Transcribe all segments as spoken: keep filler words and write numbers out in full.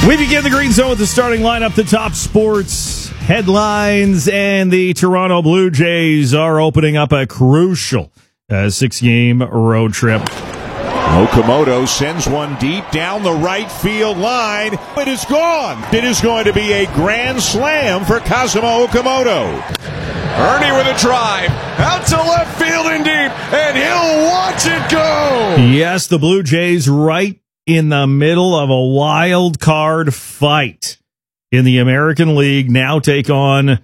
We begin the Green Zone with the starting lineup, the top sports headlines, and the Toronto Blue Jays are opening up a crucial uh, six-game road trip. Okamoto sends one deep down the right field line. It is gone. It is going to be a grand slam for Kazuma Okamoto. Ernie with a drive out to left field and deep, and he'll watch it go. Yes, the Blue Jays right in the middle of a wild card fight in the American League now take on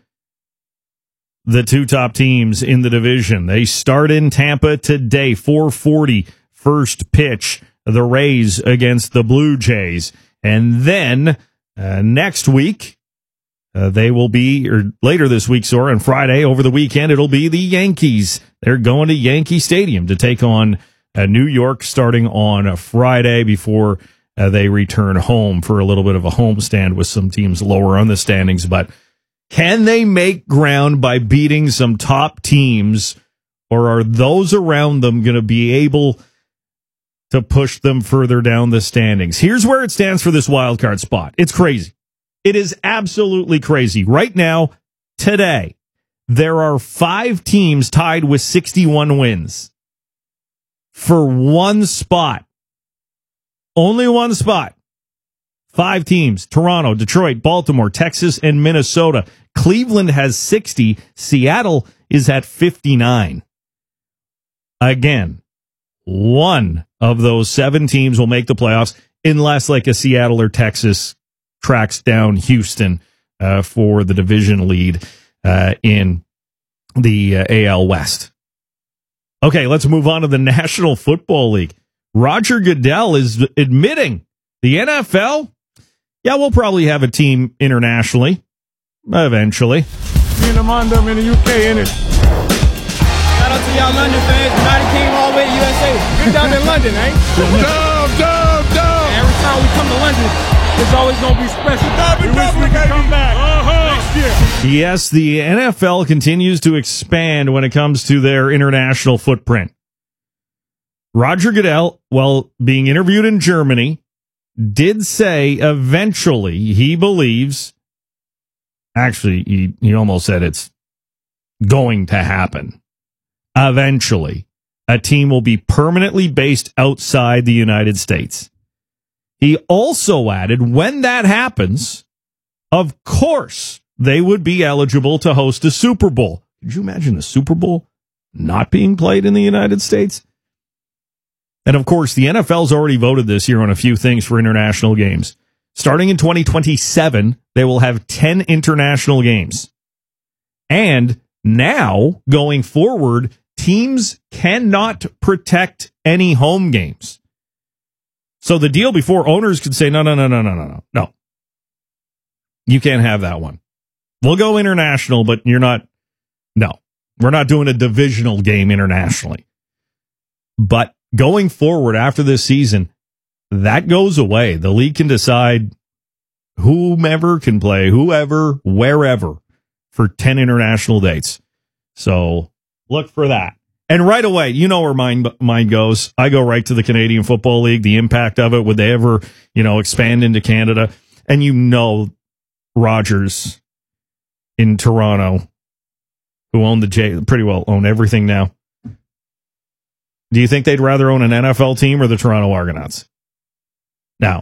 the two top teams in the division. They start in Tampa today, four forty first pitch, the Rays against the Blue Jays. And then uh, next week, uh, they will be, or later this week, sorry, on Friday, over the weekend, it'll be the Yankees. They're going to Yankee Stadium to take on Uh, New York starting on a Friday before uh, they return home for a little bit of a homestand with some teams lower on the standings. But can they make ground by beating some top teams, or are those around them going to be able to push them further down the standings? Here's where it stands for this wild card spot. It's crazy. It is absolutely crazy. Right now, today, there are five teams tied with sixty-one wins. For one spot. Only one spot. Five teams. Toronto, Detroit, Baltimore, Texas, and Minnesota. Cleveland has sixty. Seattle is at fifty-nine. Again, one of those seven teams will make the playoffs unless like a Seattle or Texas tracks down Houston uh, for the division lead uh, in the uh, A L West. Okay, let's move on to the National Football League. Roger Goodell is admitting the N F L, yeah, we'll probably have a team internationally, eventually. Me and them in the U K, innit? Shout out to y'all London fans. United Kingdom all the way to U S A. We're down in London, eh? Dub, dub, dub. Every time we come to London, it's always going to be special. Dub, we wish we could come back uh-huh. next year. Yes, the N F L continues to expand when it comes to their international footprint. Roger Goodell, while being interviewed in Germany, did say eventually he believes, actually, he, he almost said it's going to happen. Eventually, a team will be permanently based outside the United States. He also added, when that happens, of course, they would be eligible to host a Super Bowl. Could you imagine a Super Bowl not being played in the United States? And of course, the N F L's already voted this year on a few things for international games. Starting in twenty twenty-seven, they will have ten international games. And now, going forward, teams cannot protect any home games. So the deal before, owners could say, no, no, no, no, no, no, no, no. You can't have that one. We'll go international, but you're not, no, we're not doing a divisional game internationally. But going forward after this season, that goes away. The league can decide whomever can play, whoever, wherever, for ten international dates. So look for that. And right away, you know where mine, mine goes. I go right to the Canadian Football League, the impact of it. Would they ever, you know, expand into Canada? And you know Rogers in Toronto, who own the J, pretty well own everything now. Do you think they'd rather own an N F L team or the Toronto Argonauts? Now,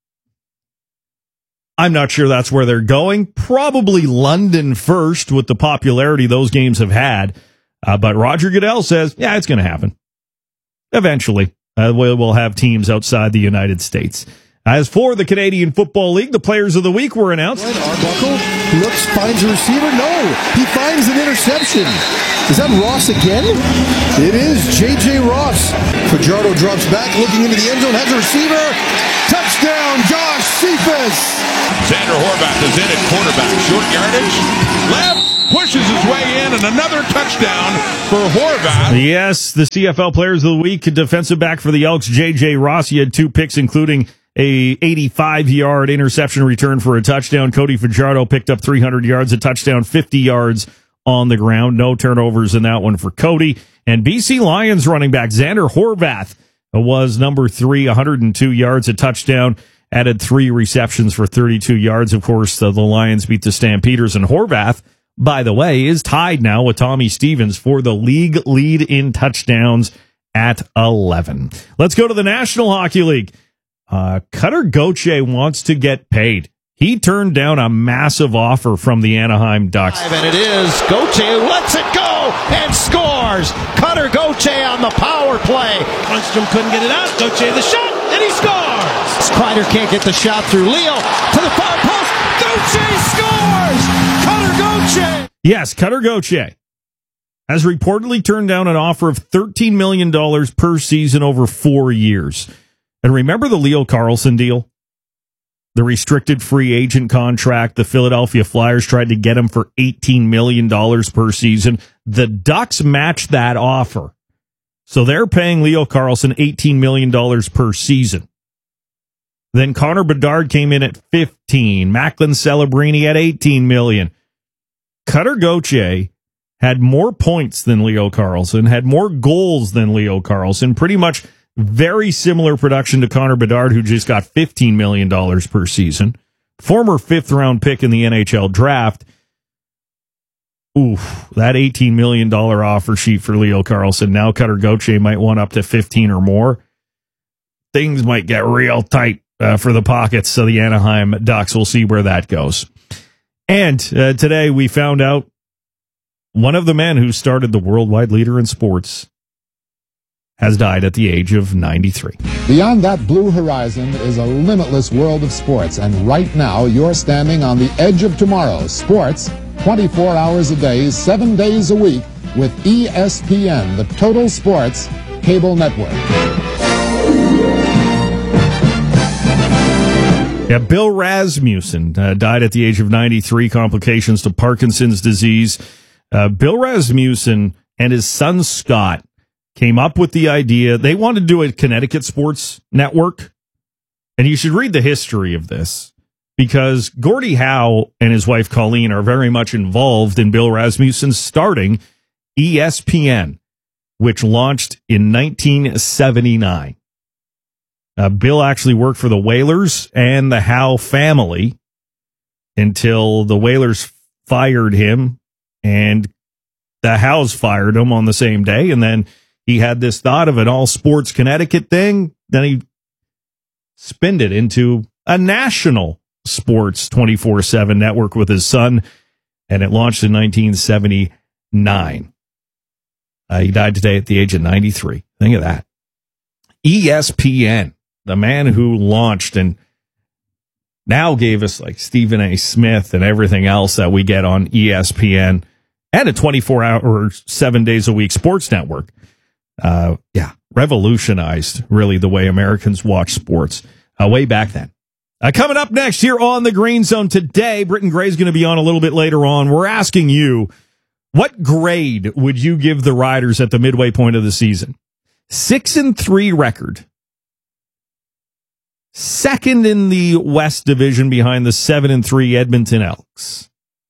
I'm not sure that's where they're going. Probably London first with the popularity those games have had. Uh, but Roger Goodell says, yeah, it's going to happen. Eventually, uh, we'll, we'll have teams outside the United States. As for the Canadian Football League, the players of the week were announced. Arbuckle looks, finds a receiver. No, he finds an interception. Is that Ross again? It is J J Ross. Fajardo drops back, looking into the end zone, has a receiver. Touchdown, Josh Cephas. Xander Horvath is in at quarterback. Short yardage. Left. Pushes his way in, and another touchdown for Horvath. Yes, the C F L Players of the Week, defensive back for the Elks, J J Ross. He had two picks, including a eighty-five-yard interception return for a touchdown. Cody Fajardo picked up three hundred yards, a touchdown, fifty yards on the ground. No turnovers in that one for Cody. And B C Lions running back Xander Horvath was number three, one hundred two yards, a touchdown. added three receptions for thirty-two yards. Of course, uh, the Lions beat the Stampeders, and Horvath, by the way, is tied now with Tommy Stevens for the league lead in touchdowns at eleven. Let's go to the National Hockey League. Uh, Cutter Gauthier wants to get paid. He turned down a massive offer from the Anaheim Ducks. And it is Gauthier lets it go and scores. Cutter Gauthier on the power play. Lundstrom couldn't get it out. Gauthier the shot, and he scores. Kreider can't get the shot through. Leo to the far post. Gauthier scores. Cutter Gauthier. Yes, Cutter Gauthier has reportedly turned down an offer of thirteen million dollars per season over four years. And remember the Leo Carlsson deal? The restricted free agent contract. The Philadelphia Flyers tried to get him for eighteen million dollars per season. The Ducks matched that offer. So they're paying Leo Carlsson eighteen million dollars per season. Then Connor Bedard came in at fifteen. Macklin Celebrini at eighteen million dollars. Cutter Gauthier had more points than Leo Carlsson, had more goals than Leo Carlsson, pretty much very similar production to Connor Bedard, who just got fifteen million dollars per season. Former fifth-round pick in the N H L draft. Oof, that eighteen million dollars offer sheet for Leo Carlsson. Now Cutter Gauthier might want up to fifteen or more. Things might get real tight uh, for the pockets of the Anaheim Ducks. We'll see where that goes. And uh, today we found out one of the men who started the worldwide leader in sports has died at the age of ninety-three. Beyond that blue horizon is a limitless world of sports, and right now you're standing on the edge of tomorrow. Sports, twenty-four hours a day, seven days a week, with E S P N, the Total Sports Cable Network. Yeah, Bill Rasmussen uh, died at the age of ninety-three, complications to Parkinson's disease. Uh, Bill Rasmussen and his son Scott came up with the idea. They wanted to do a Connecticut sports network. And you should read the history of this, because Gordie Howe and his wife Colleen are very much involved in Bill Rasmussen starting E S P N, which launched in nineteen seventy-nine. Uh, Bill actually worked for the Whalers and the Howe family until the Whalers fired him and the Howes fired him on the same day. And then he had this thought of an all sports Connecticut thing. Then he spinned it into a national sports twenty-four seven network with his son, and it launched in nineteen seventy-nine. Uh, he died today at the age of ninety-three. Think of that. E S P N, the man who launched and now gave us like Stephen A. Smith and everything else that we get on E S P N, and a twenty-four hour, seven days a week sports network. Uh, yeah, revolutionized really the way Americans watch sports uh, way back then. Uh, coming up next here on the Green Zone today, Britton Gray's going to be on a little bit later on. We're asking you, what grade would you give the Riders at the midway point of the season? Six and three record. Second in the West Division behind the seven and three Edmonton Elks.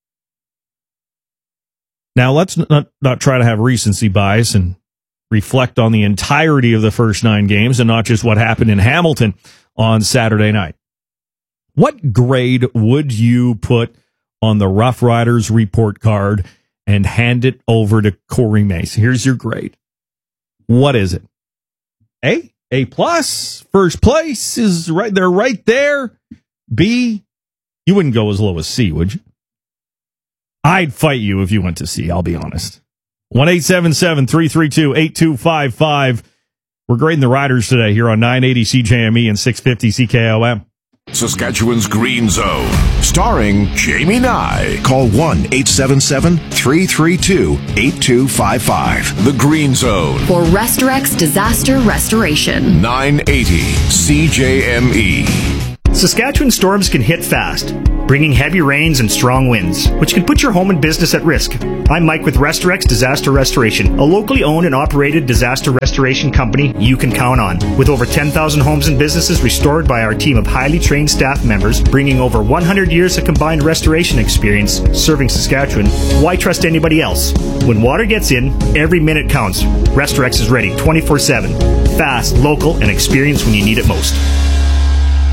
Now, let's not, not try to have recency bias and reflect on the entirety of the first nine games and not just what happened in Hamilton on Saturday night. What grade would you put on the Rough Riders report card and hand it over to Corey Mace? Here's your grade. What is it? A? A plus? First place is right there, right there. B? You wouldn't go as low as C, would you? I'd fight you if you went to C, I'll be honest. one eight seven seven, three three two, eight two five five. We're grading the Riders today here on nine eighty C J M E and six fifty C K O M. Saskatchewan's Green Zone, starring Jamie Nye. Call one eight seven seven, three three two, eight two five five. The Green Zone. For Restorex Disaster Restoration. nine eighty C J M E. Saskatchewan storms can hit fast, bringing heavy rains and strong winds, which can put your home and business at risk. I'm Mike with Restorex Disaster Restoration, a locally owned and operated disaster restoration company you can count on. With over ten thousand homes and businesses restored by our team of highly trained staff members, bringing over one hundred years of combined restoration experience serving Saskatchewan, why trust anybody else? When water gets in, every minute counts. Restorex is ready twenty-four seven. Fast, local, and experienced when you need it most.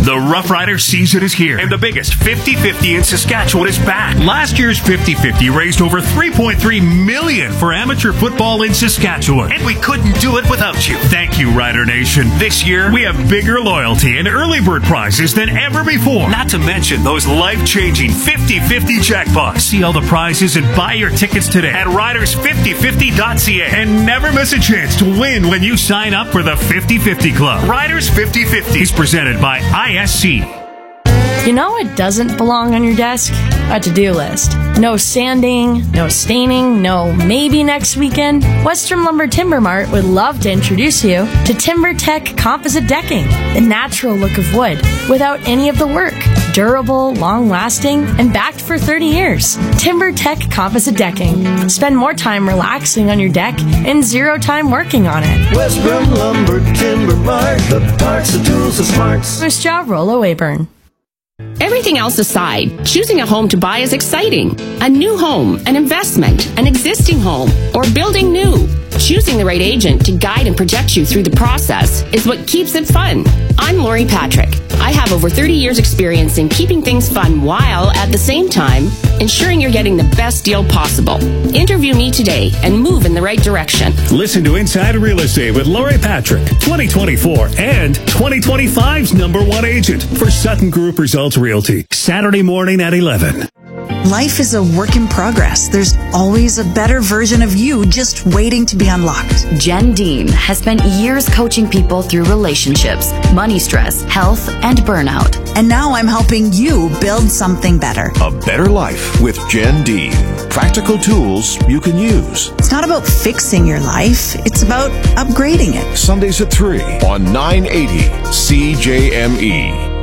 The Rough Rider season is here, and the biggest fifty fifty in Saskatchewan is back. Last year's fifty fifty raised over three point three million dollars for amateur football in Saskatchewan, and we couldn't do it without you. Thank you, Rider Nation. This year, we have bigger loyalty and early bird prizes than ever before. Not to mention those life-changing fifty fifty jackpots. See all the prizes and buy your tickets today at riders fifty fifty dot c a, and never miss a chance to win when you sign up for the fifty fifty Club. Riders fifty fifty is presented by I S C. You know what doesn't belong on your desk? A to-do list. No sanding, no staining, no maybe next weekend. Western Lumber Timber Mart would love to introduce you to TimberTech Composite Decking, the natural look of wood without any of the work. Durable, long-lasting, and backed for thirty years. TimberTech Composite Decking. Spend more time relaxing on your deck and zero time working on it. Western Lumber Timber Mart, the parts, the tools, the smarts. Nice job, Rollo Wayburn. Everything else aside, choosing a home to buy is exciting. A new home, an investment, an existing home, or building new. Choosing the right agent to guide and protect you through the process is what keeps it fun. I'm Lori Patrick. I have over thirty years experience in keeping things fun while, at the same time, ensuring you're getting the best deal possible. Interview me today and move in the right direction. Listen to Inside Real Estate with Lori Patrick, twenty twenty-four and twenty twenty-five's number one agent for Sutton Group Results Realty. Saturday morning at eleven. Life is a work in progress. There's always a better version of you just waiting to be unlocked. Jen Dean has spent years coaching people through relationships, money stress, health, and burnout. And now I'm helping you build something better. A better life with Jen Dean. Practical tools you can use. It's not about fixing your life. It's about upgrading it. Sundays at three on nine eighty C J M E.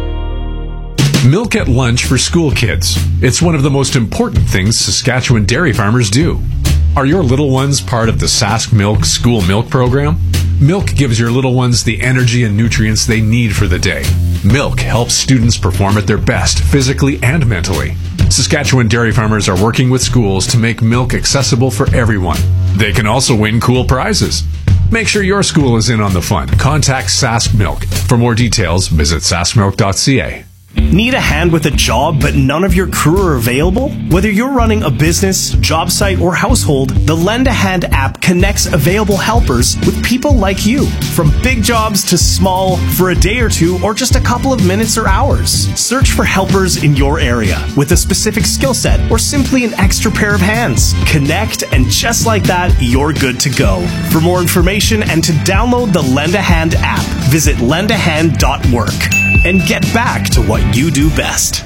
Milk at lunch for school kids. It's one of the most important things Saskatchewan dairy farmers do. Are your little ones part of the Sask Milk School Milk Program? Milk gives your little ones the energy and nutrients they need for the day. Milk helps students perform at their best physically and mentally. Saskatchewan dairy farmers are working with schools to make milk accessible for everyone. They can also win cool prizes. Make sure your school is in on the fun. Contact Sask Milk. For more details, visit sask milk dot c a. Need a hand with a job, but none of your crew are available? Whether you're running a business, job site, or household, the Lend a Hand app connects available helpers with people like you. From big jobs to small, for a day or two, or just a couple of minutes or hours. Search for helpers in your area with a specific skill set, or simply an extra pair of hands. Connect, and just like that, you're good to go. For more information and to download the Lend a Hand app, visit lend a hand dot work. And get back to what you do best.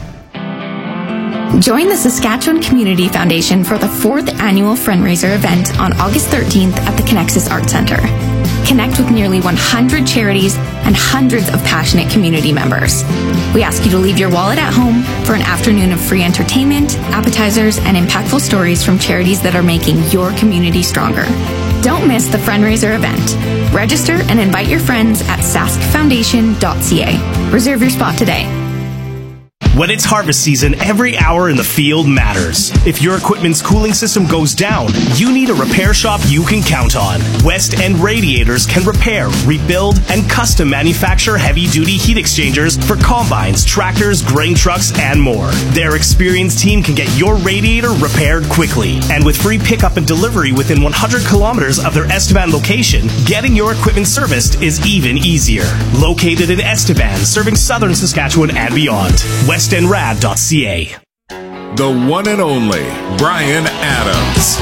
Join the Saskatchewan Community Foundation for the fourth annual fundraiser event on August thirteenth at the Connexus Arts Centre. Connect with nearly one hundred charities and hundreds of passionate community members. We ask you to leave your wallet at home for an afternoon of free entertainment, appetizers, and impactful stories from charities that are making your community stronger. Don't miss the fundraiser event. Register and invite your friends at sask foundation dot c a. Reserve your spot today. When it's harvest season, every hour in the field matters. If your equipment's cooling system goes down, you need a repair shop you can count on. West End Radiators can repair, rebuild, and custom manufacture heavy-duty heat exchangers for combines, tractors, grain trucks, and more. Their experienced team can get your radiator repaired quickly. And with free pickup and delivery within one hundred kilometers of their Estevan location, getting your equipment serviced is even easier. Located in Estevan, serving southern Saskatchewan and beyond. west end rad dot c a. The one and only Bryan Adams.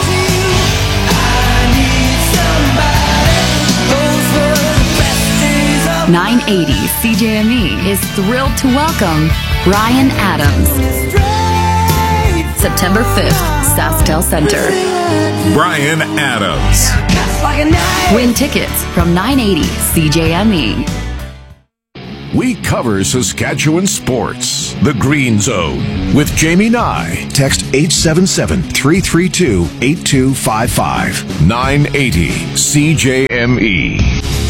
nine eighty C J M E is thrilled to welcome Bryan Adams. September fifth, SaskTel Center. Bryan Adams. Win tickets from nine eighty C J M E. We cover Saskatchewan sports. The Green Zone with Jamie Nye. Text eight seven seven, three three two, eight two five five. nine eighty C J M E.